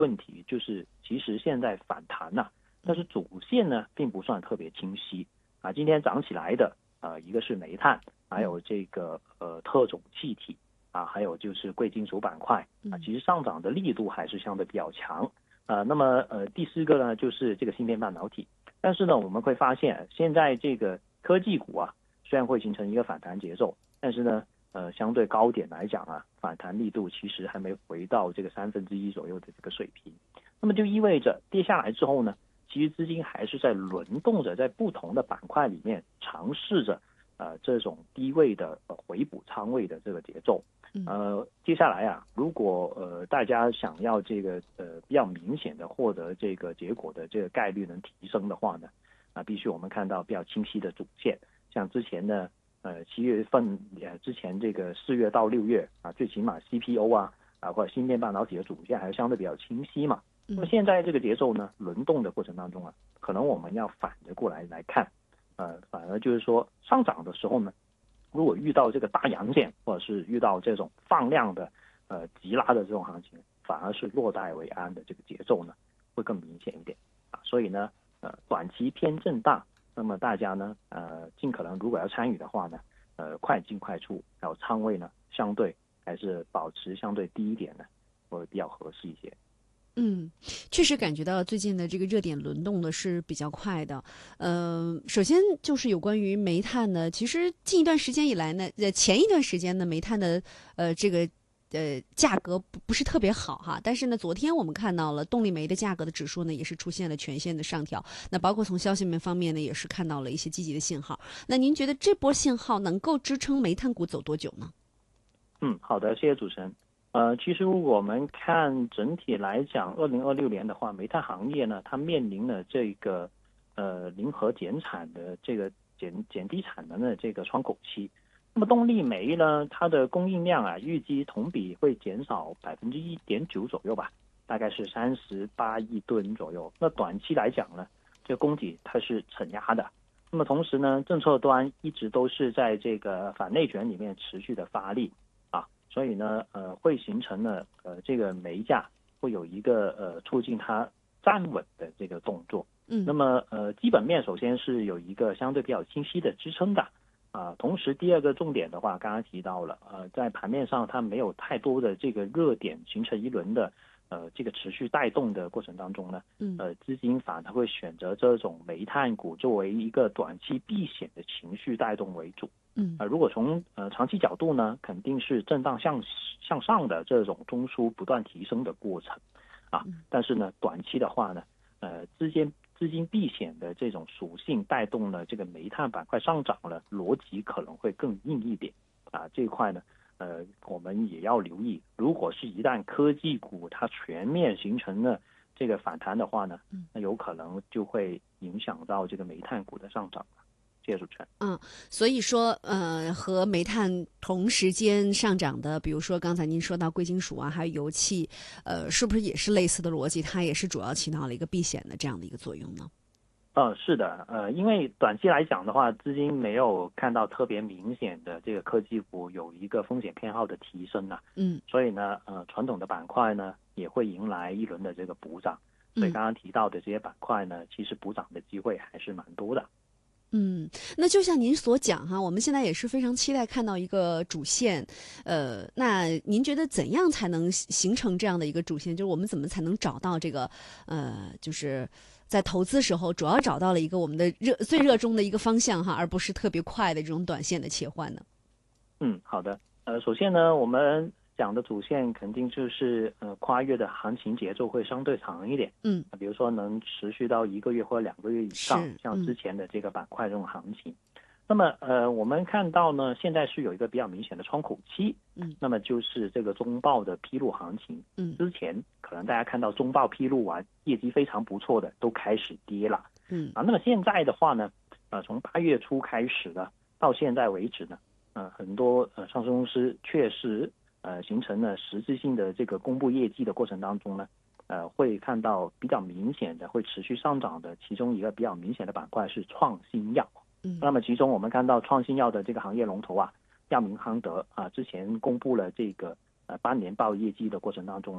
问题，就是其实现在反弹但是主线呢并不算特别清晰今天涨起来的一个是煤炭，还有这个特种气体还有就是贵金属板块其实上涨的力度还是相对比较强那么第四个呢就是这个芯片半导体，但是呢我们会发现现在这个科技股虽然会形成一个反弹节奏，但是呢相对高点来讲反弹力度其实还没回到这个1/3左右的这个水平，那么就意味着跌下来之后呢，其实资金还是在轮动着在不同的板块里面尝试着这种低位的回补仓位的这个节奏。接下来如果大家想要这个比较明显的获得这个结果的这个概率能提升的话呢，必须我们看到比较清晰的主线，像之前呢7月份之前这个4月到6月最起码 CPO 或者芯片半导体的主线还是相对比较清晰嘛。那么现在这个节奏呢，轮动的过程当中可能我们要反着过来看，反而就是说上涨的时候呢，如果遇到这个大阳线，或者是遇到这种放量的急拉的这种行情，反而是落袋为安的这个节奏呢，会更明显一点所以呢，短期偏震荡，那么大家呢，尽可能如果要参与的话呢，快进快出，还有仓位呢，相对还是保持相对低一点呢，会比较合适一些。 确实感觉到最近的这个热点轮动的是比较快的。首先就是有关于煤炭呢，其实近一段时间以来呢，前一段时间呢，煤炭的这个价格不是特别好哈，但是呢，昨天我们看到了动力煤的价格的指数呢，也是出现了全线的上调。那包括从消息面方面呢，也是看到了一些积极的信号。那您觉得这波信号能够支撑煤炭股走多久呢？ 好的，谢谢主持人。其实如果我们看整体来讲，2026年的话，煤炭行业呢，它面临了这个零和减产的这个减低产能的这个窗口期。那么动力煤呢，它的供应量预计同比会减少1.9%左右吧，大概是38亿吨左右。那短期来讲呢，这个供给它是承压的。那么同时呢，政策端一直都是在这个反内卷里面持续的发力所以呢，会形成了这个煤价会有一个促进它站稳的这个动作。那么基本面首先是有一个相对比较清晰的支撑的同时第二个重点的话，刚刚提到了在盘面上它没有太多的这个热点形成一轮的这个持续带动的过程当中呢，资金反而会选择这种煤炭股作为一个短期避险的情绪带动为主。如果从长期角度呢，肯定是震荡向上的这种中枢不断提升的过程但是呢，短期的话呢，资金避险的这种属性带动了这个煤炭板块上涨了，逻辑可能会更硬一点这一块呢，我们也要留意，如果是一旦科技股它全面形成了这个反弹的话呢，那有可能就会影响到这个煤炭股的上涨。谢谢主持人。 所以说，和煤炭同时间上涨的，比如说刚才您说到贵金属还有油气，是不是也是类似的逻辑？它也是主要起到了一个避险的这样的一个作用呢？ 是的，因为短期来讲的话，资金没有看到特别明显的这个科技股有一个风险偏好的提升所以呢，传统的板块呢也会迎来一轮的这个补涨。所以刚刚提到的这些板块呢，其实补涨的机会还是蛮多的。 那就像您所讲我们现在也是非常期待看到一个主线，那您觉得怎样才能形成这样的一个主线？就是我们怎么才能找到这个，就是在投资时候主要找到了一个我们的最热衷的一个方向而不是特别快的这种短线的切换呢？ 好的，首先呢，我们讲的主线肯定就是跨月的行情节奏会相对长一点，比如说能持续到1个月或者2个月以上，像之前的这个板块这种行情。那么我们看到呢，现在是有一个比较明显的窗口期，那么就是这个中报的披露行情，之前可能大家看到中报披露业绩非常不错的都开始跌了，那么现在的话呢，从8月初开始呢，到现在为止呢，很多上市公司确实形成了实质性的这个公布业绩的过程当中呢，会看到比较明显的会持续上涨的，其中一个比较明显的板块是创新药。那么其中我们看到创新药的这个行业龙头药明康德之前公布了这个半年报业绩的过程当中呢，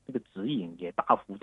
这个指引也大幅度